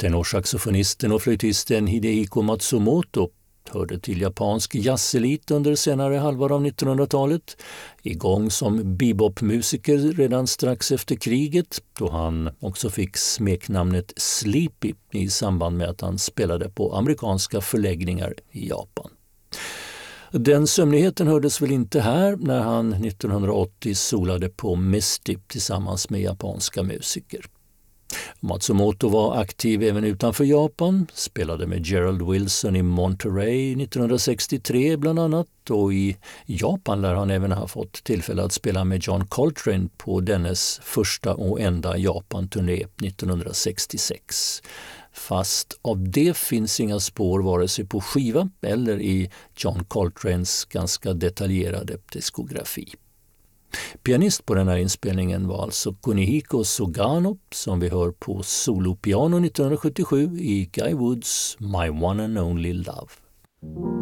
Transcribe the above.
Tenorsaxofonisten och flöjtisten Hidehiko Matsumoto hörde till japansk jazzelit under senare halvan av 1900-talet, igång som bebopmusiker redan strax efter kriget, då han också fick smeknamnet Sleepy i samband med att han spelade på amerikanska förläggningar i Japan. Den sömnigheten hördes väl inte här när han 1980 solade på Misty tillsammans med japanska musiker. Matsumoto var aktiv även utanför Japan, spelade med Gerald Wilson i Monterey 1963 bland annat, och i Japan lär han även ha fått tillfälle att spela med John Coltrane på dennes första och enda Japan-turné 1966. Fast av det finns inga spår vare sig på skiva eller i John Coltranes ganska detaljerade diskografi. Pianist på den här inspelningen var alltså Kunihiko Sugano, som vi hör på solopiano 1977 i Guy Woods My One and Only Love.